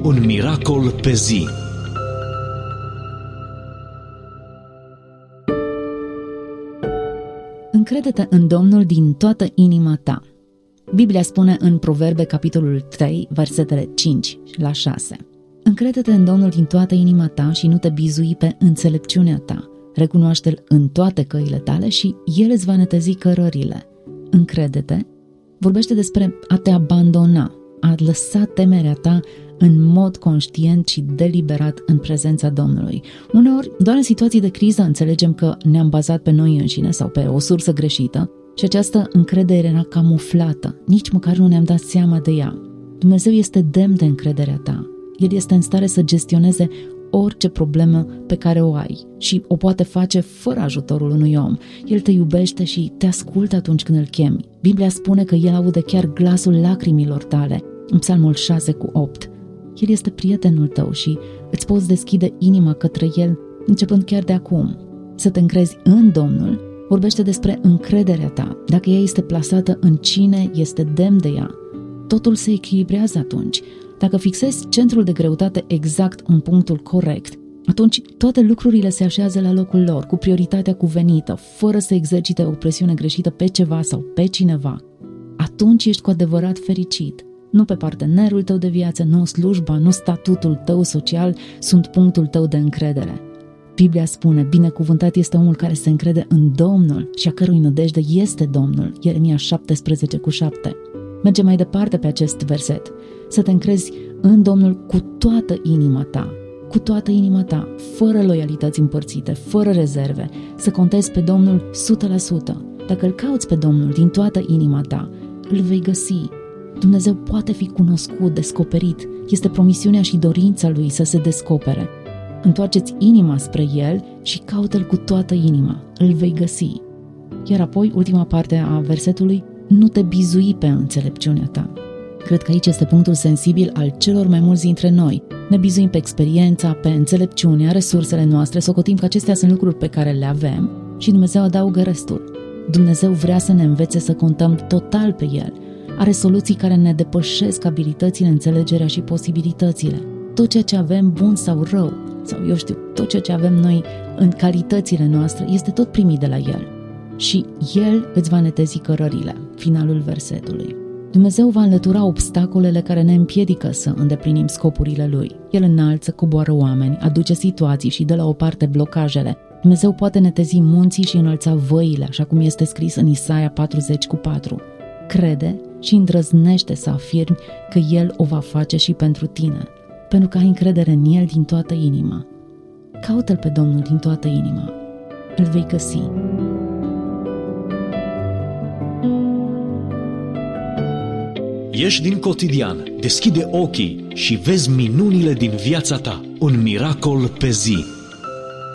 Un miracol pe zi. Încrede-te în Domnul din toată inima ta. Biblia spune în Proverbe, capitolul 3, versetele 5 la 6. Încrede-te în Domnul din toată inima ta și nu te bizui pe înțelepciunea ta. Recunoaște-L în toate căile tale și El îți va netezi cărările. Încrede-te vorbește despre a te abandona, a lăsa temerea ta în mod conștient și deliberat în prezența Domnului. Uneori, doar în situații de criză înțelegem că ne-am bazat pe noi înșine sau pe o sursă greșită și această încredere era camuflată. Nici măcar nu ne-am dat seama de ea. Dumnezeu este demn de încrederea ta. El este în stare să gestioneze orice problemă pe care o ai și o poate face fără ajutorul unui om. El te iubește și te ascultă atunci când îl chemi. Biblia spune că El aude chiar glasul lacrimilor tale, în Psalmul 6:8. El este prietenul tău și îți poți deschide inima către El începând chiar de acum. Să te încrezi în Domnul vorbește despre încrederea ta. Dacă ea este plasată în cine este demn de ea, totul se echilibrează atunci. Dacă fixezi centrul de greutate exact în punctul corect, atunci toate lucrurile se așează la locul lor, cu prioritatea cuvenită, fără să exercite o presiune greșită pe ceva sau pe cineva. Atunci ești cu adevărat fericit. Nu pe partenerul tău de viață, nu slujba, nu statutul tău social sunt punctul tău de încredere. Biblia spune, binecuvântat este omul care se încrede în Domnul și a cărui nădejde este Domnul. Ieremia 17:7. Merge mai departe pe acest verset. Să te încrezi în Domnul cu toată inima ta, cu toată inima ta, fără loialități împărțite, fără rezerve, să contezi pe Domnul 100%. Dacă îl cauți pe Domnul din toată inima ta, îl vei găsi. Dumnezeu poate fi cunoscut, descoperit. Este promisiunea și dorința Lui să se descopere. Întoarceți inima spre El și caută-L cu toată inima. Îl vei găsi. Iar apoi, ultima parte a versetului, nu te bizui pe înțelepciunea ta. Cred că aici este punctul sensibil al celor mai mulți dintre noi. Ne bizuim pe experiența, pe înțelepciunea, resursele noastre, socotim că acestea sunt lucruri pe care le avem și Dumnezeu adaugă restul. Dumnezeu vrea să ne învețe să contăm total pe El. Are soluții care ne depășesc abilitățile, înțelegerea și posibilitățile. Tot ceea ce avem, bun sau rău, sau tot ceea ce avem noi în calitățile noastre, este tot primit de la El. Și El îți va netezi cărările. Finalul versetului. Dumnezeu va înlătura obstacolele care ne împiedică să îndeplinim scopurile Lui. El înalță, coboară oameni, aduce situații și dă la o parte blocajele. Dumnezeu poate netezi munții și înălța văile, așa cum este scris în Isaia 40:4. Crede și îndrăznește să afirmi că El o va face și pentru tine, pentru că ai încredere în El din toată inima. Caută-L pe Domnul din toată inima. Îl vei găsi. Ieși din cotidian, deschide ochii și vezi minunile din viața ta. Un miracol pe zi.